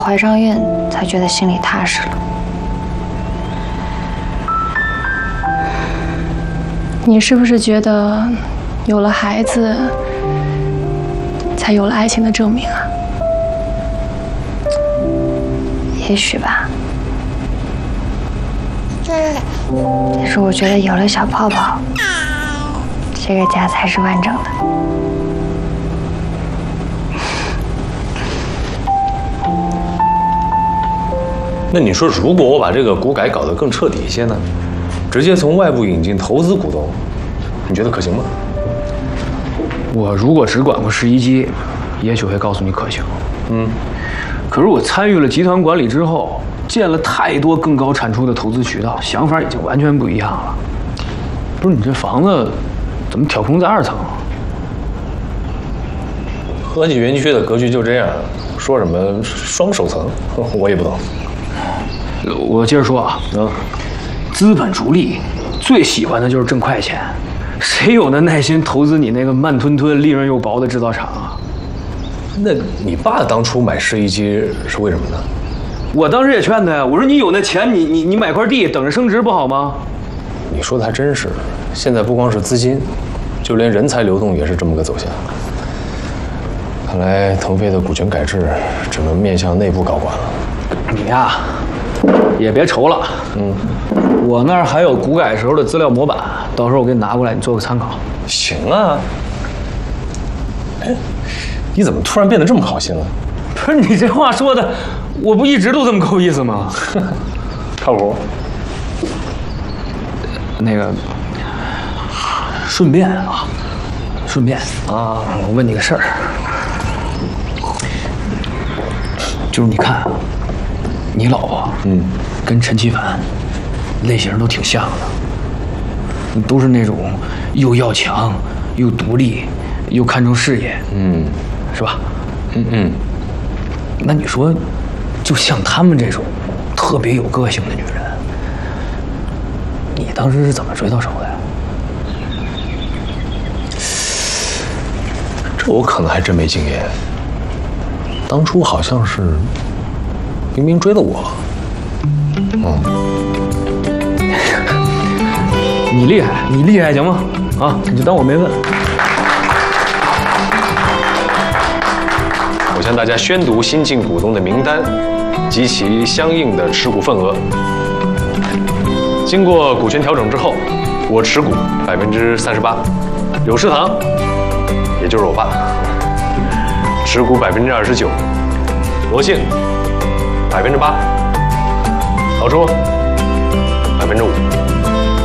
怀上孕，才觉得心里踏实了。你是不是觉得有了孩子，才有了爱情的证明啊？也许吧。但是我觉得有了小泡泡，这个家才是完整的。 那你说，如果我把这个股改搞得更彻底一些呢？直接从外部引进投资股东，你觉得可行吗？ 我如果只管过试衣机，也许会告诉你可行。可是我参与了集团管理之后，见了太多更高产出的投资渠道，想法已经完全不一样了。不是你这房子怎么挑空在2层？ 和记园区的格局就这样，说什么双首层，我也不懂。 我接着说啊，资本逐利最喜欢的就是挣快钱，谁有那耐心投资你那个慢吞吞、利润又薄的制造厂啊？ 那你爸当初买试衣机是为什么呢？ 我当时也劝他呀，我说你有那钱，你买块地等着升值不好吗？ 你说的还真是，现在不光是资金，就连人才流动也是这么个走向。看来腾飞的股权改制只能面向内部搞管了。 你呀，也别愁了，我那儿还有股改时候的资料模板，到时候我给你拿过来，你做个参考。 行啊。哎，你怎么突然变得这么好心了？ 不是你这话说的，我不一直都这么够意思吗？ 靠谱。 那个，顺便啊，我问你个事儿，就是你看，你老婆，跟陈其凡类型都挺像的，都是那种又要强又独立又看重事业，是吧？那你说，就像他们这种特别有个性的女人，你当时是怎么追到手的呀？ 这我可能还真没经验。当初好像是冰冰追的我。 你厉害行吗？啊，你就当我没问。 我向大家宣读新进股东的名单及其相应的持股份额。经过股权调整之后，我持股38%，有食堂，也就是我爸，持股29%，罗姓8%，老朱